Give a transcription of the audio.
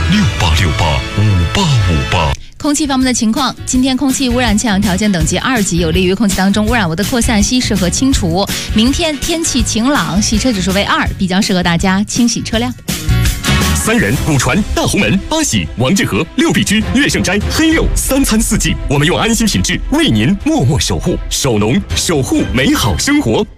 68685858。 空气方面的情况，今天空气污染气象条件等级2级，有利于空气当中污染物的扩散稀释和清除。明天天气晴朗，洗车指数为2，比较适合大家清洗车辆。 三人、古传、大红门、八喜、王致和、六必居、乐盛斋、黑六3餐4季，我们用安心品质为您默默守护，守农守护美好生活。